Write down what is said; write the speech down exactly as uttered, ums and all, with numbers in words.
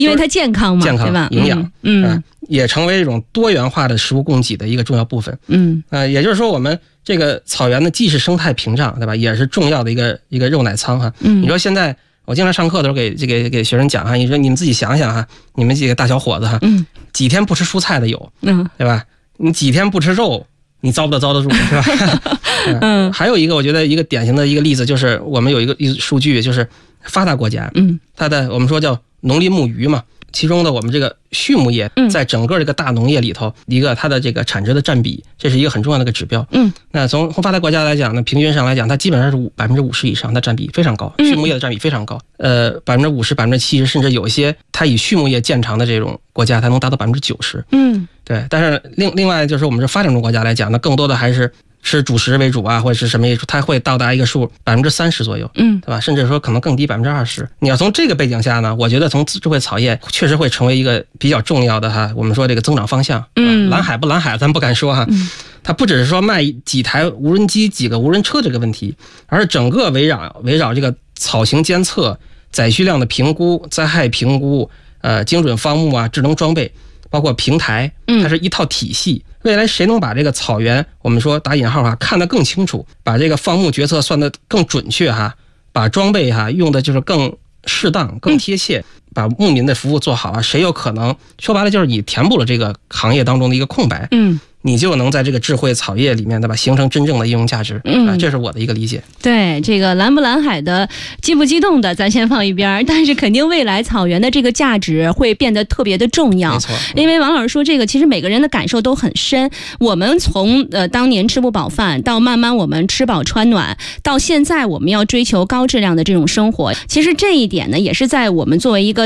因为它健康嘛， 健康对吧？ 营养， 嗯、 呃，也成为一种多元化的食物供给的一个重要部分。 嗯， 呃，也就是说，我们这个草原呢，既是生态屏障，对吧？也是重要的一个一个肉奶仓哈。 嗯， 你说现在我经常上课的时候给这个给学生讲哈，你说你们自己想想哈，你们几个大小伙子哈，嗯，几天不吃蔬菜的有，嗯，对吧？你几天不吃肉，你遭不得遭得住，是吧？嗯，还有一个我觉得一个典型的一个例子就是我们有一个一数据，就是发达国家，嗯，它的我们说叫农林牧渔嘛。其中的我们这个畜牧业在整个这个大农业里头，一个它的这个产值的占比，这是一个很重要的一个指标。嗯，那从从发达国家来讲呢，平均上来讲，它基本上是五百分之五十以上，它占比非常高，畜牧业的占比非常高。呃，百分之五十、百分之七十，甚至有一些它以畜牧业见长的这种国家，它能达到百分之九十。嗯，对。但是另另外就是我们这发展中国家来讲，那更多的还是是主食为主啊，或者是什么为主，它会到达一个数百分之三十左右，嗯，对吧？甚至说可能更低百分之二十。你要从这个背景下呢，我觉得从智慧草业确实会成为一个比较重要的哈，我们说这个增长方向。嗯，蓝海不蓝海咱不敢说哈，嗯，它不只是说卖几台无人机、几个无人车这个问题，而是整个围绕围绕这个草型监测、载需量的评估、灾害评估、呃精准放牧啊、智能装备，包括平台，它是一套体系。未来谁能把这个草原，我们说打引号哈，看得更清楚，把这个放牧决策算得更准确哈，把装备哈用的就是更适当、更贴切，把牧民的服务做好啊，谁有可能说白了就是你填补了这个行业当中的一个空白，嗯，你就能在这个智慧草业里面，对吧，形成真正的应用价值。嗯，啊，这是我的一个理解。 对，这个蓝不蓝海的、激不激动的，咱先放一边，但是肯定未来草原的这个价值会变得特别的重要。 没错， 因为王老师说这个，其实每个人的感受都很深。我们从呃当年吃不饱饭，到慢慢我们吃饱穿暖，到现在我们要追求高质量的这种生活，其实这一点呢，也是在我们作为一个